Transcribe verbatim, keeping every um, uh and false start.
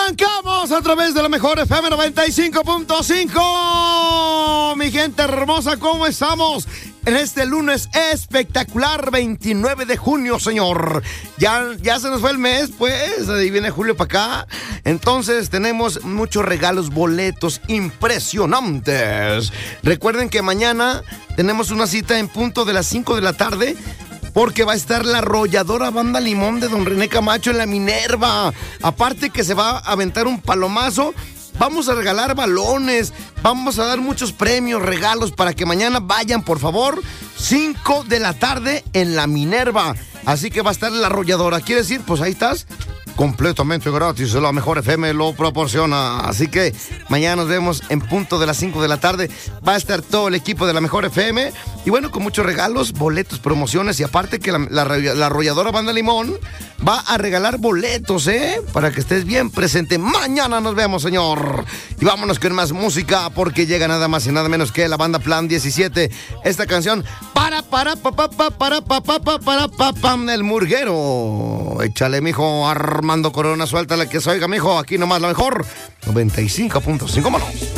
Arrancamos a través de la mejor F M noventa y cinco punto cinco. Mi gente hermosa, ¿cómo estamos? En este lunes espectacular, veintinueve de junio, señor. Ya, ya se nos fue el mes, pues, ahí viene julio para acá. Entonces tenemos muchos regalos, boletos impresionantes. Recuerden que mañana tenemos una cita en punto de las cinco de la tarde, porque va a estar la arrolladora Banda Limón de Don René Camacho en la Minerva. Aparte que se va a aventar un palomazo. Vamos a regalar balones, vamos a dar muchos premios, regalos para que mañana vayan, por favor. cinco de la tarde en la Minerva. Así que va a estar la arrolladora. ¿Quiere decir? Pues ahí estás. Completamente gratis, la mejor F M lo proporciona. Así que mañana nos vemos en punto de las cinco de la tarde. Va a estar todo el equipo de la mejor F M. Y bueno, con muchos regalos, boletos, promociones. Y aparte que la, la, la arrolladora Banda Limón va a regalar boletos, ¿eh? Para que estés bien presente. Mañana nos vemos, señor. Y vámonos con más música, porque llega nada más y nada menos que la banda Plan diecisiete. Esta canción, para, para, pa, pa, pa, para, pa, pa, pa, para, pa, pam, el murguero. Échale, mijo, Armando Corona, suéltala que se oiga, mijo. Aquí nomás la mejor noventa y cinco punto cinco, manos.